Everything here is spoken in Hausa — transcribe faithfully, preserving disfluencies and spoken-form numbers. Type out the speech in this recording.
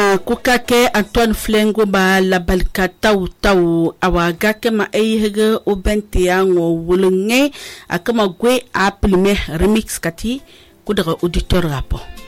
ma kukake Antoine Flengo ba la balka tau tau awaga ke ma eihege o bentiango wulunge akama gwe aplime remix kati kudara auditor rapo.